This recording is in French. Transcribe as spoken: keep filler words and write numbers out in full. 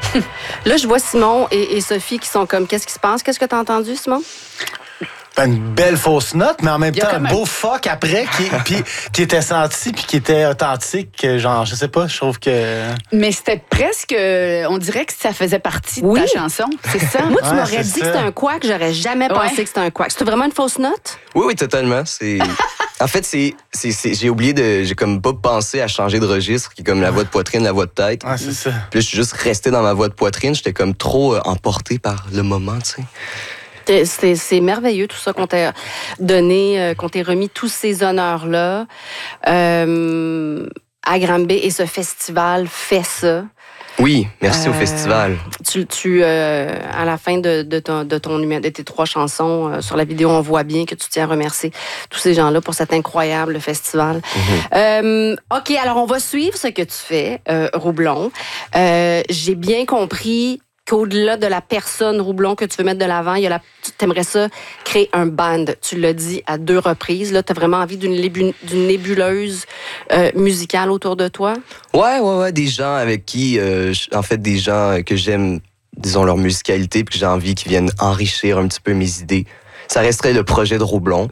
Là, je vois Simon et, et Sophie qui sont comme, qu'est-ce qui se passe? Qu'est-ce que tu as entendu, Simon? Une belle fausse note, mais en même temps, un beau un... fuck après qui, puis, qui était senti puis qui était authentique. Genre, je sais pas, je trouve que... Mais c'était presque... On dirait que ça faisait partie de oui. ta chanson, c'est ça? Moi, tu ouais, m'aurais dit ça. que c'était un quack, j'aurais jamais ouais. pensé que c'était un quack. C'était vraiment une fausse note? Oui, oui, totalement. C'est... En fait, c'est, c'est, c'est, j'ai oublié de... J'ai comme pas pensé à changer de registre, qui est comme la voix de poitrine, la voix de tête. Ouais, c'est ça. Puis là, je suis juste resté dans ma voix de poitrine. J'étais comme trop euh, emporté par le moment, tu sais. C'est, c'est merveilleux tout ça qu'on t'a donné, euh, qu'on t'ait remis tous ces honneurs-là. Euh, à Granby et ce festival fait ça. Oui, merci Euh, au festival. Tu, tu euh, à la fin de, de, ton, de, ton, de tes trois chansons, euh, sur la vidéo, on voit bien que tu tiens à remercier tous ces gens-là pour cet incroyable festival. Mm-hmm. Euh, OK, alors on va suivre ce que tu fais, euh, Roublon. Euh, j'ai bien compris qu'au-delà de la personne Roublon que tu veux mettre de l'avant, il y a la, tu aimerais ça créer un band. Tu l'as dit à deux reprises. Là, tu as vraiment envie d'une, lébu, d'une nébuleuse euh, musicale autour de toi? Ouais, ouais, ouais. Des gens avec qui, euh, en fait, des gens que j'aime, disons, leur musicalité, puis que j'ai envie qu'ils viennent enrichir un petit peu mes idées. Ça resterait le projet de Roublon.